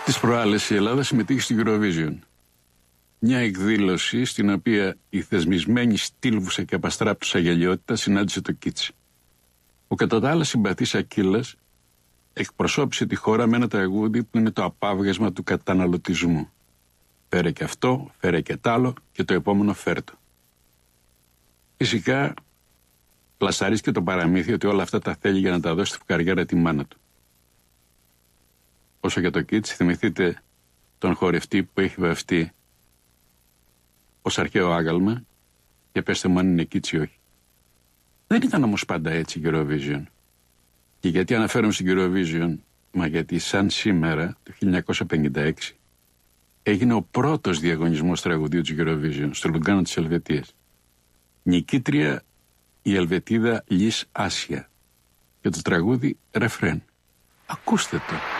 Τις προάλλες η Ελλάδα συμμετείχε στο Eurovision. Μια εκδήλωση στην οποία η θεσμισμένη στήλβουσα και απαστράπτουσα γελιότητα συνάντησε το Κίτσι. Ο κατά τα άλλα συμπαθής Ακύλας εκπροσώπησε τη χώρα με ένα τραγούδι που είναι το απάβγασμα του καταναλωτισμού. Φέρε και αυτό, φέρε και τ' άλλο και το επόμενο φέρτο. Φυσικά πλασαρίστηκε το παραμύθι ότι όλα αυτά τα θέλει για να τα δώσει στη φουκαριέρα τη μάνα του. Όσο για το Κίτσι, θυμηθείτε τον χορευτή που έχει βαφτεί ως αρχαίο άγαλμα και πέστε μου αν είναι Κίτσι ή όχι. Δεν ήταν όμως πάντα έτσι η Eurovision. Και γιατί αναφέρομαι στην Eurovision? Μα γιατί σαν σήμερα, το 1956, έγινε ο πρώτος διαγωνισμός τραγουδίου της Eurovision στο Λουγκάνο της Ελβετίας. Νικήτρια η Ελβετίδα Λις Άσια και το τραγούδι ρεφρέν. Ακούστε το.